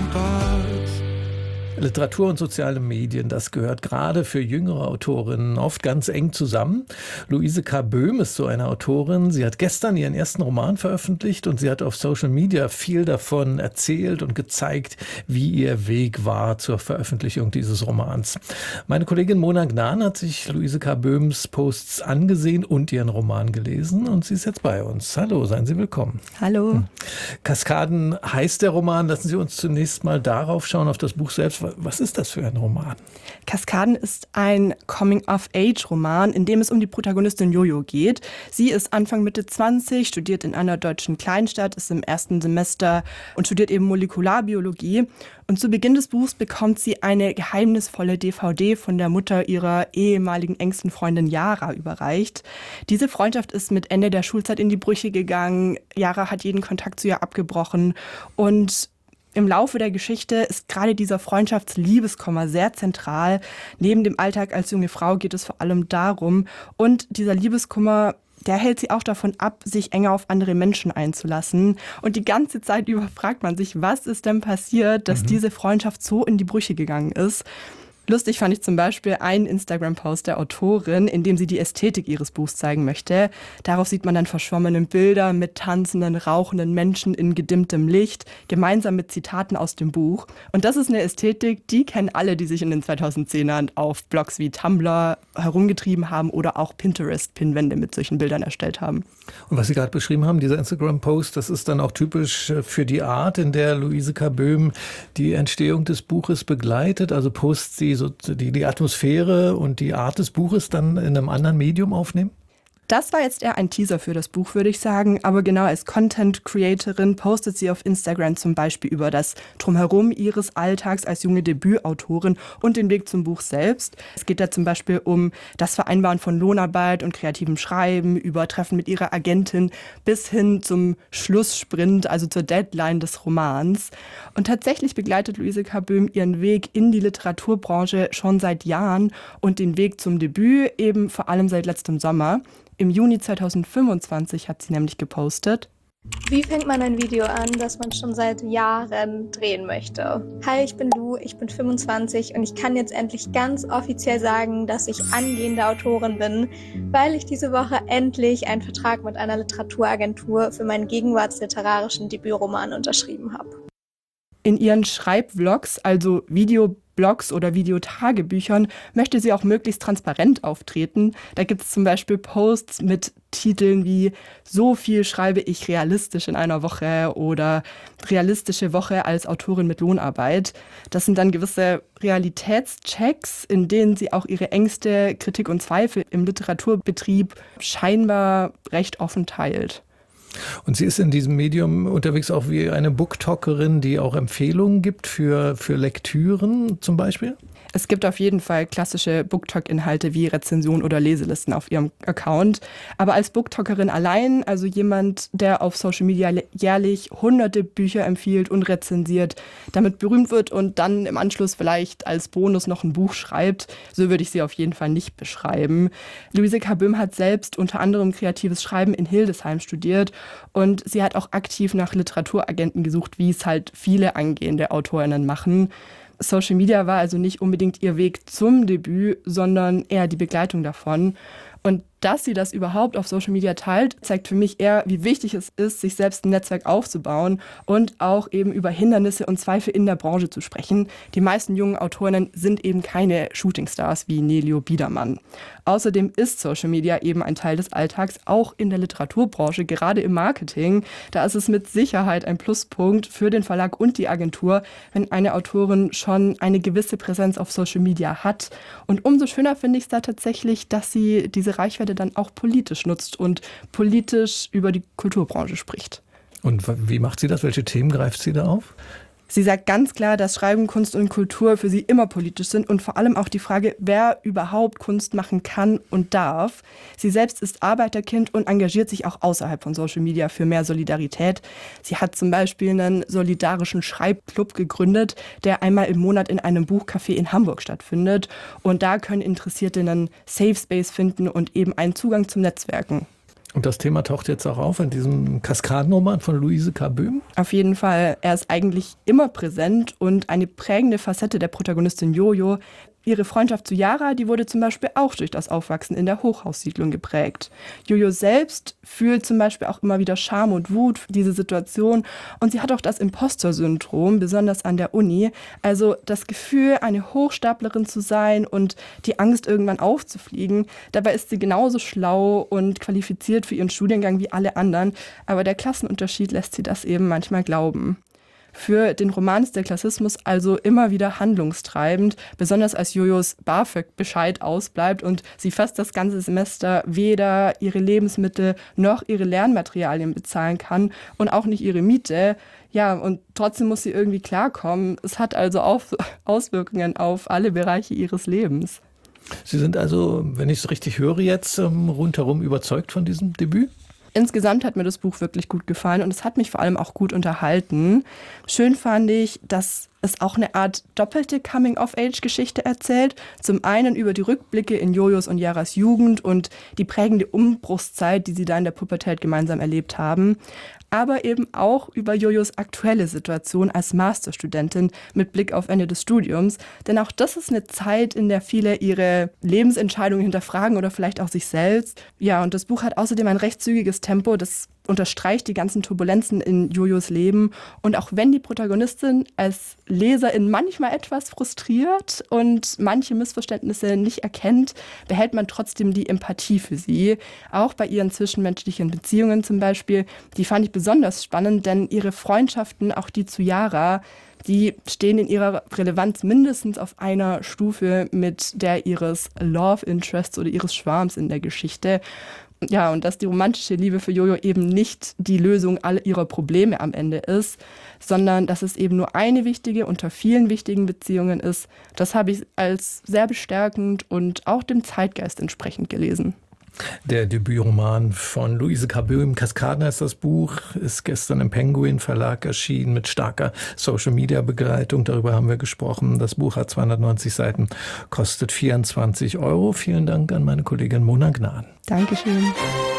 Literatur und soziale Medien, das gehört gerade für jüngere Autorinnen oft ganz eng zusammen. Luise K. Böhm ist so eine Autorin. Sie hat gestern ihren ersten Roman veröffentlicht und sie hat auf Social Media viel davon erzählt und gezeigt, wie ihr Weg war zur Veröffentlichung dieses Romans. Meine Kollegin Mona Gnan hat sich Luise K. Böhms Posts angesehen und ihren Roman gelesen und sie ist jetzt bei uns. Hallo, seien Sie willkommen. Hallo. Kaskaden heißt der Roman. Lassen Sie uns zunächst mal darauf schauen, auf das Buch selbst. Was ist das für ein Roman? Kaskaden ist ein Coming-of-Age-Roman, in dem es um die Protagonistin Jojo geht. Sie ist Anfang Mitte 20, studiert in einer deutschen Kleinstadt, ist im ersten Semester und studiert eben Molekularbiologie. Und zu Beginn des Buchs bekommt sie eine geheimnisvolle DVD von der Mutter ihrer ehemaligen engsten Freundin Yara überreicht. Diese Freundschaft ist mit Ende der Schulzeit in die Brüche gegangen. Yara hat jeden Kontakt zu ihr abgebrochen und im Laufe der Geschichte ist gerade dieser Freundschafts-Liebeskummer sehr zentral. Neben dem Alltag als junge Frau geht es vor allem darum. Und dieser Liebeskummer, der hält sie auch davon ab, sich enger auf andere Menschen einzulassen. Und die ganze Zeit über fragt man sich, was ist denn passiert, dass diese Freundschaft so in die Brüche gegangen ist. Lustig fand ich zum Beispiel einen Instagram-Post der Autorin, in dem sie die Ästhetik ihres Buchs zeigen möchte. Darauf sieht man dann verschwommene Bilder mit tanzenden, rauchenden Menschen in gedimmtem Licht, gemeinsam mit Zitaten aus dem Buch. Und das ist eine Ästhetik, die kennen alle, die sich in den 2010ern auf Blogs wie Tumblr herumgetrieben haben oder auch Pinterest-Pinwände mit solchen Bildern erstellt haben. Und was Sie gerade beschrieben haben, dieser Instagram-Post, das ist dann auch typisch für die Art, in der Luise K. Böhm die Entstehung des Buches begleitet. Also Posts, die die Atmosphäre und die Art des Buches dann in einem anderen Medium aufnehmen? Das war jetzt eher ein Teaser für das Buch, würde ich sagen. Aber genau als Content-Creatorin postet sie auf Instagram zum Beispiel über das Drumherum ihres Alltags als junge Debütautorin und den Weg zum Buch selbst. Es geht da zum Beispiel um das Vereinbaren von Lohnarbeit und kreativem Schreiben, über Treffen mit ihrer Agentin bis hin zum Schlusssprint, also zur Deadline des Romans. Und tatsächlich begleitet Luise K. Böhm ihren Weg in die Literaturbranche schon seit Jahren und den Weg zum Debüt eben vor allem seit letztem Sommer. Im Juni 2025 hat sie nämlich gepostet: Wie fängt man ein Video an, das man schon seit Jahren drehen möchte? Hi, ich bin Lu, ich bin 25 und ich kann jetzt endlich ganz offiziell sagen, dass ich angehende Autorin bin, weil ich diese Woche endlich einen Vertrag mit einer Literaturagentur für meinen gegenwartsliterarischen Debütroman unterschrieben habe. In ihren Schreibvlogs, also Videoblogs oder Videotagebüchern, möchte sie auch möglichst transparent auftreten. Da gibt es zum Beispiel Posts mit Titeln wie "So viel schreibe ich realistisch in einer Woche" oder "Realistische Woche als Autorin mit Lohnarbeit". Das sind dann gewisse Realitätschecks, in denen sie auch ihre Ängste, Kritik und Zweifel im Literaturbetrieb scheinbar recht offen teilt. Und sie ist in diesem Medium unterwegs auch wie eine Booktalkerin, die auch Empfehlungen gibt für Lektüren zum Beispiel? Es gibt auf jeden Fall klassische Booktalk-Inhalte wie Rezensionen oder Leselisten auf ihrem Account. Aber als Booktalkerin allein, also jemand, der auf Social Media jährlich hunderte Bücher empfiehlt und rezensiert, damit berühmt wird und dann im Anschluss vielleicht als Bonus noch ein Buch schreibt, so würde ich sie auf jeden Fall nicht beschreiben. Luise K. Böhm hat selbst unter anderem kreatives Schreiben in Hildesheim studiert und sie hat auch aktiv nach Literaturagenten gesucht, wie es halt viele angehende AutorInnen machen. Social Media war also nicht unbedingt ihr Weg zum Debüt, sondern eher die Begleitung davon. Und dass sie das überhaupt auf Social Media teilt, zeigt für mich eher, wie wichtig es ist, sich selbst ein Netzwerk aufzubauen und auch eben über Hindernisse und Zweifel in der Branche zu sprechen. Die meisten jungen Autorinnen sind eben keine Shootingstars wie Nelio Biedermann. Außerdem ist Social Media eben ein Teil des Alltags, auch in der Literaturbranche, gerade im Marketing. Da ist es mit Sicherheit ein Pluspunkt für den Verlag und die Agentur, wenn eine Autorin schon eine gewisse Präsenz auf Social Media hat. Und umso schöner finde ich es da tatsächlich, dass sie diese Reichweite dann auch politisch nutzt und politisch über die Kulturbranche spricht. Und wie macht sie das? Welche Themen greift sie da auf? Sie sagt ganz klar, dass Schreiben, Kunst und Kultur für sie immer politisch sind und vor allem auch die Frage, wer überhaupt Kunst machen kann und darf. Sie selbst ist Arbeiterkind und engagiert sich auch außerhalb von Social Media für mehr Solidarität. Sie hat zum Beispiel einen solidarischen Schreibclub gegründet, der einmal im Monat in einem Buchcafé in Hamburg stattfindet. Und da können Interessierte einen Safe Space finden und eben einen Zugang zum Netzwerken. Und das Thema taucht jetzt auch auf in diesem Kaskadenroman von Luise K. Böhm? Auf jeden Fall. Er ist eigentlich immer präsent und eine prägende Facette der Protagonistin Jojo. Ihre Freundschaft zu Yara, die wurde zum Beispiel auch durch das Aufwachsen in der Hochhaussiedlung geprägt. Jojo selbst fühlt zum Beispiel auch immer wieder Scham und Wut für diese Situation und sie hat auch das Imposter-Syndrom, besonders an der Uni. Also das Gefühl, eine Hochstaplerin zu sein und die Angst, irgendwann aufzufliegen. Dabei ist sie genauso schlau und qualifiziert für ihren Studiengang wie alle anderen, aber der Klassenunterschied lässt sie das eben manchmal glauben. Für den Roman ist der Klassismus also immer wieder handlungstreibend, besonders als Jojos BAföG-Bescheid ausbleibt und sie fast das ganze Semester weder ihre Lebensmittel noch ihre Lernmaterialien bezahlen kann und auch nicht ihre Miete. Ja, und trotzdem muss sie irgendwie klarkommen. Es hat also Auswirkungen auf alle Bereiche ihres Lebens. Sie sind also, wenn ich es richtig höre jetzt, rundherum überzeugt von diesem Debüt? Insgesamt hat mir das Buch wirklich gut gefallen und es hat mich vor allem auch gut unterhalten. Schön fand ich, dass es auch eine Art doppelte Coming-of-Age-Geschichte erzählt. Zum einen über die Rückblicke in Jojos und Yaras Jugend und die prägende Umbruchszeit, die sie da in der Pubertät gemeinsam erlebt haben. Aber eben auch über Jojos aktuelle Situation als Masterstudentin mit Blick auf Ende des Studiums. Denn auch das ist eine Zeit, in der viele ihre Lebensentscheidungen hinterfragen oder vielleicht auch sich selbst. Ja, und das Buch hat außerdem ein recht zügiges Tempo, das unterstreicht die ganzen Turbulenzen in Jojos Leben. Und auch wenn die Protagonistin als Leserin manchmal etwas frustriert und manche Missverständnisse nicht erkennt, behält man trotzdem die Empathie für sie. Auch bei ihren zwischenmenschlichen Beziehungen zum Beispiel, die fand ich besonders spannend, denn ihre Freundschaften, auch die zu Yara, die stehen in ihrer Relevanz mindestens auf einer Stufe mit der ihres Love Interests oder ihres Schwarms in der Geschichte. Ja, und dass die romantische Liebe für Jojo eben nicht die Lösung aller ihrer Probleme am Ende ist, sondern dass es eben nur eine wichtige unter vielen wichtigen Beziehungen ist, das habe ich als sehr bestärkend und auch dem Zeitgeist entsprechend gelesen. Der Debütroman von Luise K. Böhm, Kaskaden heißt das Buch, ist gestern im Penguin Verlag erschienen mit starker Social-Media-Begleitung. Darüber haben wir gesprochen. Das Buch hat 290 Seiten, kostet 24 €. Vielen Dank an meine Kollegin Mona Gnaden. Dankeschön.